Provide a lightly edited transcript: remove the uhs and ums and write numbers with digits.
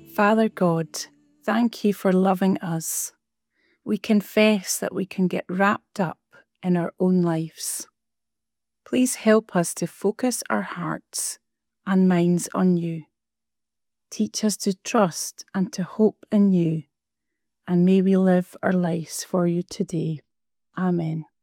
Father God, thank you for loving us. We confess that we can get wrapped up in our own lives. Please help us to focus our hearts and minds on you. Teach us to trust and to hope in you, and may we live our lives for you today. Amen.